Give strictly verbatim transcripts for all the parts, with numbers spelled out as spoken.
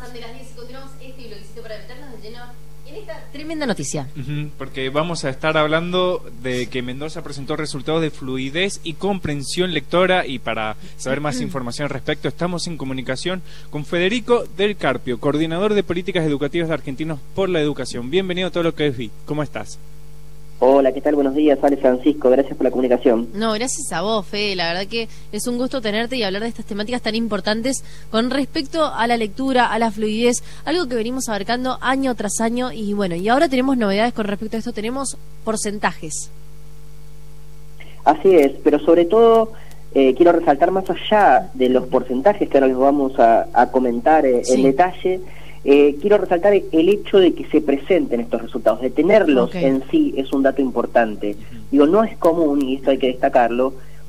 pasan de las diez y continuamos este bloquecito para meternos de lleno en esta tremenda noticia. Uh-huh, porque vamos a estar hablando de que Mendoza presentó resultados de fluidez y comprensión lectora, y para saber más información al respecto estamos en comunicación con Federico Del Carpio, coordinador de políticas educativas de Argentinos por la Educación. Bienvenido a Todo lo que es V I. ¿Cómo estás? Hola, ¿qué tal? Buenos días, Ale Francisco, gracias por la comunicación. No, gracias a vos, Fede, la verdad que es un gusto tenerte y hablar de estas temáticas tan importantes con respecto a la lectura, a la fluidez, algo que venimos abarcando año tras año, y bueno, y ahora tenemos novedades con respecto a esto, tenemos porcentajes. Así es, pero sobre todo eh, quiero resaltar más allá de los porcentajes que ahora les vamos a, a comentar eh, sí. en detalle. Eh, quiero resaltar el hecho de que se presenten estos resultados, de tenerlos okay. en sí es un dato importante. Digo, no es común, y esto hay que destacarlo,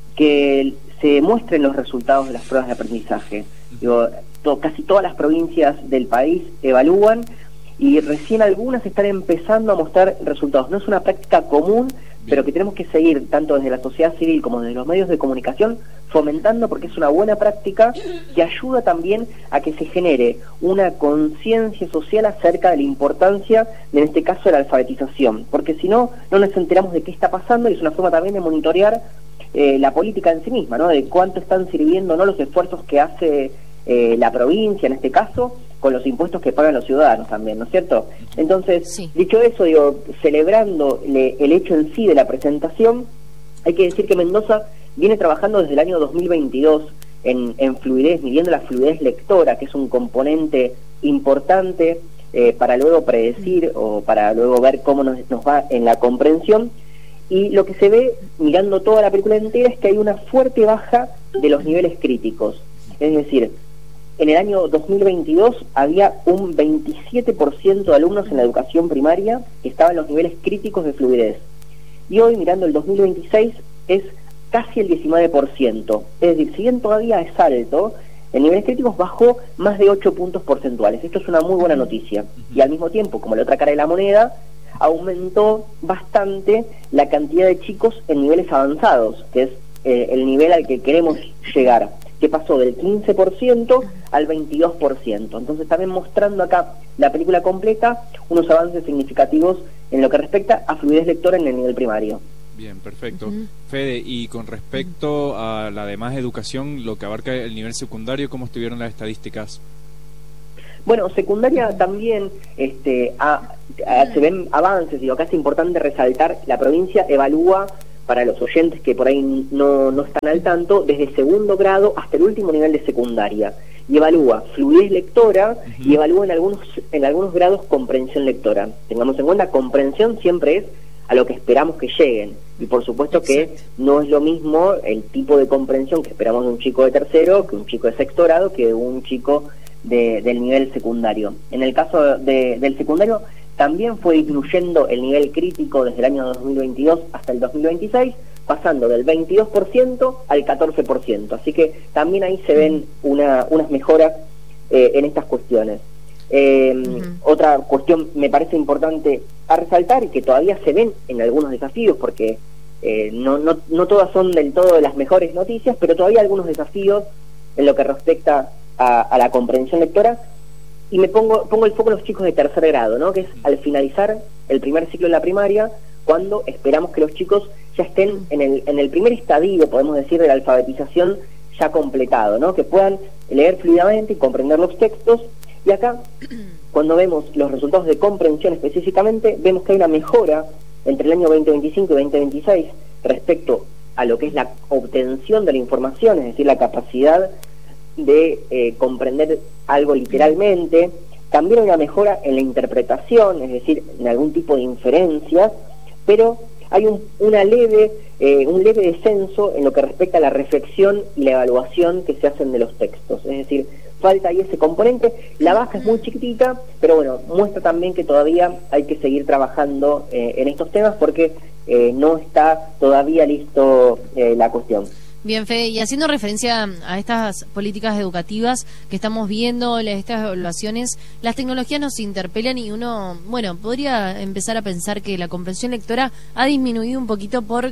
que se muestren los resultados de las pruebas de aprendizaje. Digo, to, casi todas las provincias del país evalúan y recién algunas están empezando a mostrar resultados. No es una práctica común, pero que tenemos que seguir tanto desde la sociedad civil como desde los medios de comunicación fomentando, porque es una buena práctica que ayuda también a que se genere una conciencia social acerca de la importancia, de, en este caso, de la alfabetización, porque si no, no nos enteramos de qué está pasando, y es una forma también de monitorear eh, la política en sí misma, ¿no? De cuánto están sirviendo, ¿no?, los esfuerzos que hace eh, la provincia, en este caso, con los impuestos que pagan los ciudadanos también, ¿no es cierto? Entonces, sí. dicho eso, digo, celebrando le, el hecho en sí de la presentación, hay que decir que Mendoza viene trabajando desde el año dos mil veintidós en, en fluidez, midiendo la fluidez lectora, que es un componente importante eh, para luego predecir o para luego ver cómo nos, nos va en la comprensión. Y lo que se ve, mirando toda la película entera, es que hay una fuerte baja de los niveles críticos. Es decir, en el año dos mil veintidós había un veintisiete por ciento de alumnos en la educación primaria que estaban en los niveles críticos de fluidez. Y hoy, mirando el dos mil veintiséis, es casi el diecinueve por ciento. Es decir, si bien todavía es alto, en niveles críticos bajó más de ocho puntos porcentuales. Esto es una muy buena noticia. Y al mismo tiempo, como la otra cara de la moneda, aumentó bastante la cantidad de chicos en niveles avanzados, que es eh, el nivel al que queremos llegar, que pasó del quince por ciento al veintidós por ciento. Entonces también mostrando acá la película completa unos avances significativos en lo que respecta a fluidez lectora en el nivel primario. Bien, perfecto. Uh-huh. Fede, y con respecto a la demás educación, lo que abarca el nivel secundario, ¿cómo estuvieron las estadísticas? Bueno, secundaria también este, a, a, se ven avances, digo, acá es importante resaltar, la provincia evalúa, para los oyentes que por ahí no, no están al tanto, desde segundo grado hasta el último nivel de secundaria, y evalúa fluidez lectora uh-huh. y evalúa en algunos, en algunos grados comprensión lectora. Tengamos en cuenta, comprensión siempre es a lo que esperamos que lleguen, y por supuesto Exacto. que no es lo mismo el tipo de comprensión que esperamos de un chico de tercero, que un chico de sexto grado, que de un chico de, del nivel secundario. En el caso de, del secundario, también fue disminuyendo el nivel crítico desde el año dos mil veintidós hasta el dos mil veintiséis, pasando del veintidós por ciento al catorce por ciento. Así que también ahí se ven una, unas mejoras eh, en estas cuestiones. Eh, uh-huh. Otra cuestión me parece importante a resaltar, y que todavía se ven en algunos desafíos, porque eh, no, no, no todas son del todo de las mejores noticias, pero todavía algunos desafíos en lo que respecta a, a la comprensión lectora. Y me pongo pongo el foco en los chicos de tercer grado, ¿no?, que es al finalizar el primer ciclo de la primaria, cuando esperamos que los chicos ya estén en el en el primer estadio, podemos decir, de la alfabetización ya completado, ¿no?, que puedan leer fluidamente y comprender los textos. Y acá, cuando vemos los resultados de comprensión específicamente, vemos que hay una mejora entre el año veinte veinticinco y veinte veintiséis respecto a lo que es la obtención de la información, es decir, la capacidad de eh, comprender algo literalmente. También hay una mejora en la interpretación, es decir, en algún tipo de inferencias, pero hay un, una leve, eh, un leve descenso en lo que respecta a la reflexión y la evaluación que se hacen de los textos. Es decir, falta ahí ese componente. La baja es muy chiquitita, pero bueno, muestra también que todavía hay que seguir trabajando eh, en estos temas, porque eh, no está todavía listo eh, la cuestión. Bien, Fede, y haciendo referencia a estas políticas educativas que estamos viendo, estas evaluaciones, las tecnologías nos interpelan y uno, bueno, podría empezar a pensar que la comprensión lectora ha disminuido un poquito por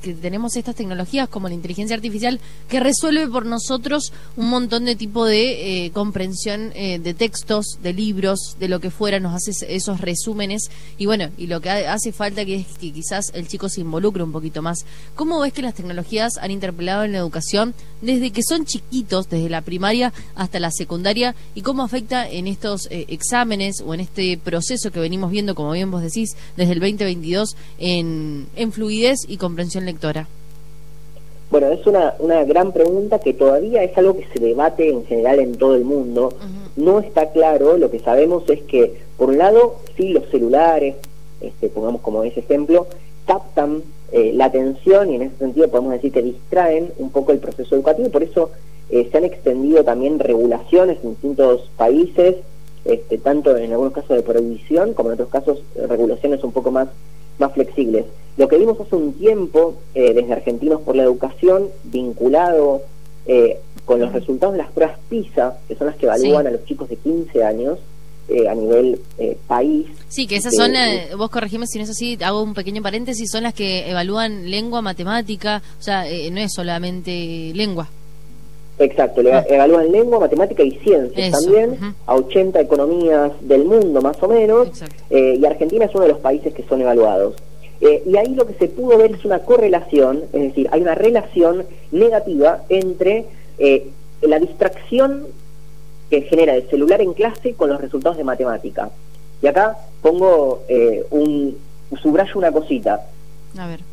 que tenemos estas tecnologías como la inteligencia artificial que resuelve por nosotros un montón de tipo de eh, comprensión eh, de textos, de libros, de lo que fuera, nos hace esos resúmenes y bueno, y lo que hace falta que es que quizás el chico se involucre un poquito más. ¿Cómo ves que las tecnologías han interpelado en la educación desde que son chiquitos, desde la primaria hasta la secundaria, y cómo afecta en estos eh, exámenes o en este proceso que venimos viendo, como bien vos decís, desde el veinte veintidós en, en fluidez y comprensión lectora? Bueno, es una, una gran pregunta que todavía es algo que se debate en general en todo el mundo. Uh-huh. No está claro. Lo que sabemos es que, por un lado, sí, los celulares, este, pongamos como ese ejemplo, captan eh, la atención y en ese sentido podemos decir que distraen un poco el proceso educativo. Por eso eh, se han extendido también regulaciones en distintos países, este, tanto en algunos casos de prohibición como en otros casos eh, regulaciones un poco más más flexibles. Lo que vimos hace un tiempo eh, desde Argentinos por la Educación, vinculado eh, con los resultados de las pruebas PISA, que son las que evalúan sí. a los chicos de quince años eh, a nivel eh, país. Sí, que esas son, eh, vos corregime si no es así, hago un pequeño paréntesis, son las que evalúan lengua, matemática, o sea, eh, no es solamente lengua. Exacto, le ah. evalúan lengua, matemática y ciencias Eso. también, uh-huh. a ochenta economías del mundo más o menos, eh, y Argentina es uno de los países que son evaluados. Eh, y ahí lo que se pudo ver es una correlación, es decir, hay una relación negativa entre eh, la distracción que genera el celular en clase con los resultados de matemática. Y acá pongo eh, un, subrayo una cosita. A ver.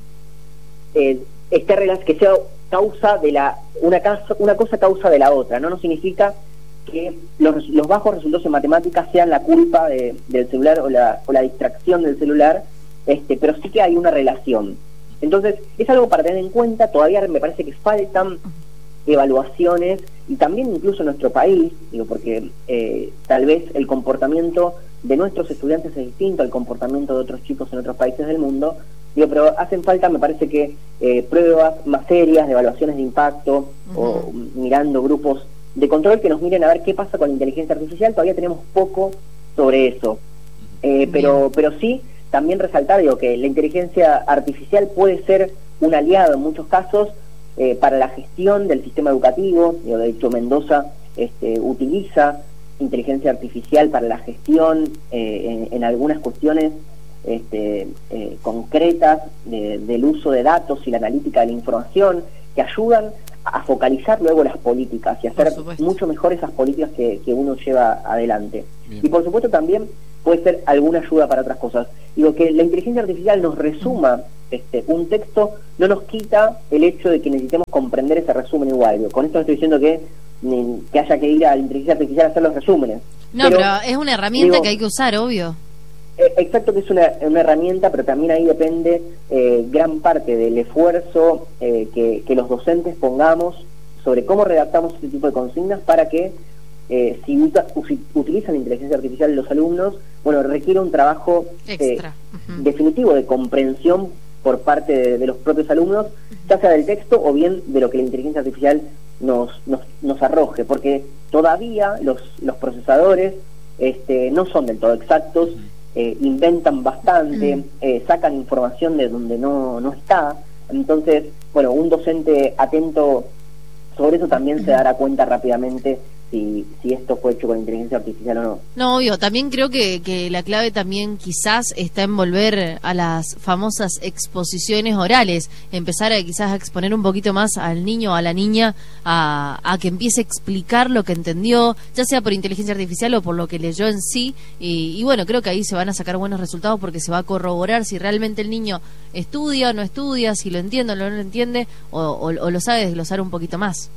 Eh, esta relación que sea causa de la una casa, una cosa causa de la otra, no no significa que los, los bajos resultados en matemáticas sean la culpa de, del celular o la, o la distracción del celular, este pero sí que hay una relación. Entonces es algo para tener en cuenta. Todavía me parece que faltan evaluaciones y también incluso en nuestro país, digo porque eh, tal vez el comportamiento de nuestros estudiantes es distinto al comportamiento de otros chicos en otros países del mundo. Digo, pero hacen falta, me parece que eh, pruebas más serias de evaluaciones de impacto, uh-huh. o mirando grupos de control que nos miren a ver qué pasa con la inteligencia artificial. Todavía tenemos poco sobre eso, eh, pero pero sí también resaltar, digo, que la inteligencia artificial puede ser un aliado en muchos casos eh, para la gestión del sistema educativo. Digo, de hecho Mendoza este, utiliza inteligencia artificial para la gestión eh, en, en algunas cuestiones Este, eh, concretas de, del uso de datos y la analítica de la información que ayudan a focalizar luego las políticas y hacer mucho mejor esas políticas que, que uno lleva adelante. Bien. Y por supuesto también puede ser alguna ayuda para otras cosas. Digo, que la inteligencia artificial nos resuma este, un texto no nos quita el hecho de que necesitemos comprender ese resumen igual. Digo, con esto no estoy diciendo que, ni, que haya que ir a la inteligencia artificial a hacer los resúmenes. No, pero, pero es una herramienta digo, que hay que usar, obvio. Exacto, que es una, una herramienta, pero también ahí depende eh, gran parte del esfuerzo eh, que, que los docentes pongamos sobre cómo redactamos este tipo de consignas para que eh, si usa, utilizan la inteligencia artificial los alumnos, bueno, requiere un trabajo extra eh, uh-huh. definitivo de comprensión por parte de, de los propios alumnos, uh-huh. ya sea del texto o bien de lo que la inteligencia artificial nos, nos, nos arroje, porque todavía los, los procesadores este, no son del todo exactos. Uh-huh. Eh, inventan bastante, mm. eh, sacan información de donde no, no está. Entonces, bueno, un docente atento sobre eso también mm. se dará cuenta rápidamente si, si esto fue hecho con inteligencia artificial o no. No, obvio, también creo que, que la clave también quizás está en volver a las famosas exposiciones orales, empezar a quizás a exponer un poquito más al niño o a la niña a, a que empiece a explicar lo que entendió, ya sea por inteligencia artificial o por lo que leyó en sí, y, y bueno, creo que ahí se van a sacar buenos resultados porque se va a corroborar si realmente el niño estudia o no estudia, si lo entiende o no lo entiende, o, o, o lo sabe desglosar un poquito más.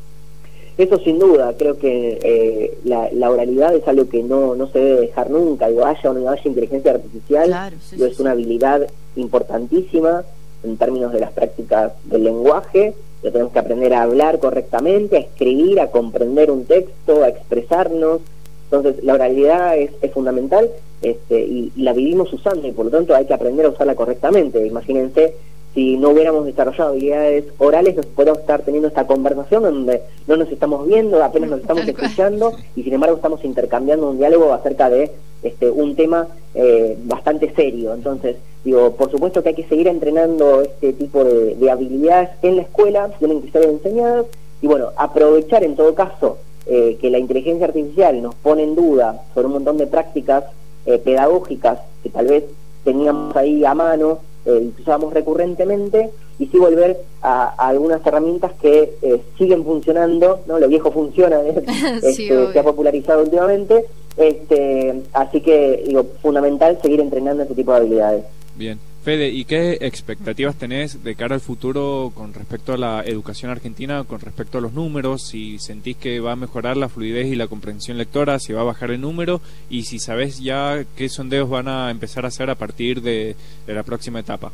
Eso sin duda, creo que eh, la, la oralidad es algo que no, no se debe dejar nunca. Digo, haya o no haya inteligencia artificial, claro, sí, digo, sí, es una habilidad importantísima en términos de las prácticas del lenguaje. Lo tenemos que aprender a hablar correctamente, a escribir, a comprender un texto, a expresarnos. Entonces la oralidad es, es fundamental este, y, y la vivimos usando y por lo tanto hay que aprender a usarla correctamente. Imagínense si no hubiéramos desarrollado habilidades orales, nos podríamos estar teniendo esta conversación donde no nos estamos viendo, apenas nos estamos escuchando y sin embargo estamos intercambiando un diálogo acerca de este, un tema eh, bastante serio. Entonces, digo, por supuesto que hay que seguir entrenando este tipo de, de habilidades en la escuela, tienen que ser enseñadas, y bueno, aprovechar en todo caso eh, que la inteligencia artificial nos pone en duda sobre un montón de prácticas eh, pedagógicas que tal vez teníamos ahí a mano eh, y usábamos recurrentemente, y sí volver a, a algunas herramientas que eh, siguen funcionando, ¿no? Lo viejo funciona, ¿eh? Sí, este, se ha popularizado últimamente, este, así que digo, fundamental seguir entrenando este tipo de habilidades. Bien. Fede, ¿y qué expectativas tenés de cara al futuro con respecto a la educación argentina, con respecto a los números? Si sentís que va a mejorar la fluidez y la comprensión lectora, si va a bajar el número, y si sabés ya qué sondeos van a empezar a hacer a partir de, de la próxima etapa.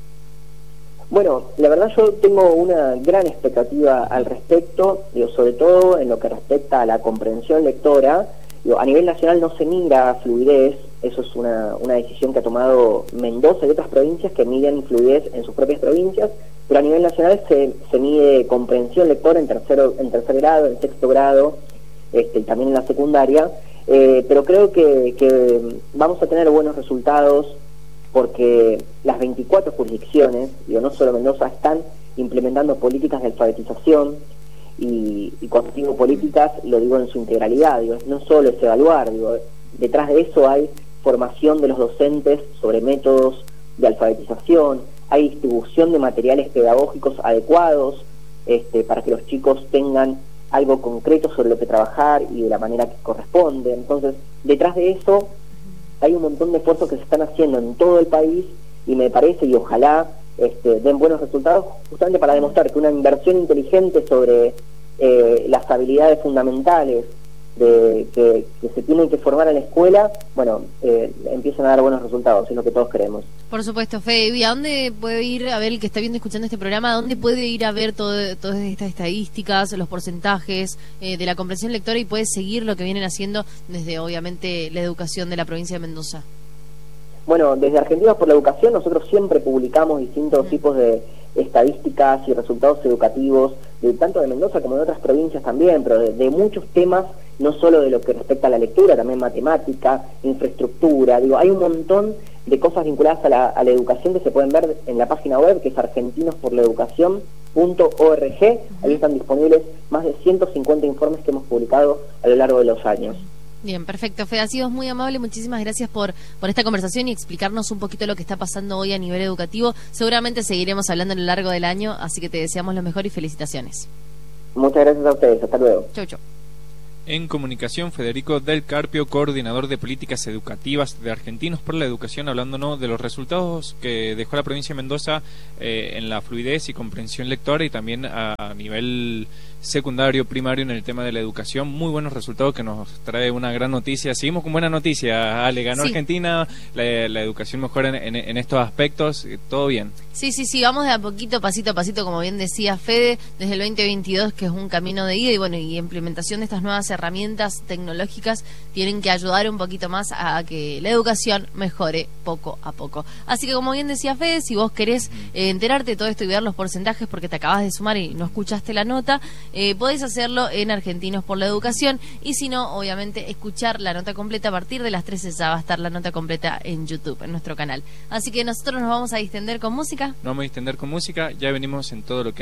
Bueno, la verdad yo tengo una gran expectativa al respecto, digo, sobre todo en lo que respecta a la comprensión lectora. Digo, a nivel nacional no se mira fluidez, eso es una, una decisión que ha tomado Mendoza y otras provincias que miden fluidez en sus propias provincias, pero a nivel nacional se, se mide comprensión lectora en tercero, en tercer grado, en sexto grado, este, y también en la secundaria, eh, pero creo que, que vamos a tener buenos resultados porque las veinticuatro jurisdicciones, digo, no solo Mendoza, están implementando políticas de alfabetización. Y, y cuando digo políticas lo digo en su integralidad, digo, no solo es evaluar, digo, detrás de eso hay formación de los docentes sobre métodos de alfabetización, hay distribución de materiales pedagógicos adecuados este, para que los chicos tengan algo concreto sobre lo que trabajar y de la manera que corresponde. Entonces, detrás de eso hay un montón de esfuerzos que se están haciendo en todo el país, y me parece, y ojalá este, den buenos resultados, justamente para demostrar que una inversión inteligente sobre eh, las habilidades fundamentales de, que, que se tienen que formar en la escuela, bueno, eh, empiezan a dar buenos resultados, es lo que todos queremos. Por supuesto, Fede. ¿Y a dónde puede ir a ver el que está viendo, escuchando este programa? ¿A dónde puede ir a ver todo, todas estas estadísticas, los porcentajes eh, de la comprensión lectora, y puede seguir lo que vienen haciendo desde, obviamente, la educación de la provincia de Mendoza? Bueno, desde Argentinos por la Educación nosotros siempre publicamos distintos tipos de estadísticas y resultados educativos, de, tanto de Mendoza como de otras provincias también, pero de, de muchos temas, no solo de lo que respecta a la lectura, también matemática, infraestructura, digo, hay un montón de cosas vinculadas a la, a la educación que se pueden ver en la página web, que es argentinos por la educación punto org. Ahí están disponibles más de ciento cincuenta informes que hemos publicado a lo largo de los años. Bien, perfecto. Fede, ha sido muy amable, muchísimas gracias por, por esta conversación y explicarnos un poquito lo que está pasando hoy a nivel educativo. Seguramente seguiremos hablando a lo largo del año, así que te deseamos lo mejor y felicitaciones. Muchas gracias a ustedes, hasta luego. Chau, chau. En comunicación, Federico Del Carpio, coordinador de políticas educativas de Argentinos por la Educación, hablándonos de los resultados que dejó la provincia de Mendoza eh, en la fluidez y comprensión lectora, y también a, a nivel secundario, primario, en el tema de la educación. Muy buenos resultados que nos trae una gran noticia. Seguimos con buena noticia, Ale, ganó Sí. Argentina, la, la educación mejora en, en, en estos aspectos, todo bien. Sí, sí, sí, vamos de a poquito, pasito a pasito, como bien decía Fede, desde el veinte veintidós, que es un camino de ida, y bueno, y implementación de estas nuevas herramientas tecnológicas tienen que ayudar un poquito más a que la educación mejore poco a poco. Así que, como bien decía Fede, si vos querés eh, enterarte de todo esto y ver los porcentajes porque te acabas de sumar y no escuchaste la nota, eh, podés hacerlo en Argentinos por la Educación, y si no, obviamente, escuchar la nota completa a partir de las trece. Ya va a estar la nota completa en YouTube, en nuestro canal. Así que nosotros nos vamos a distender con música. Nos vamos a distender con música, ya venimos en todo lo que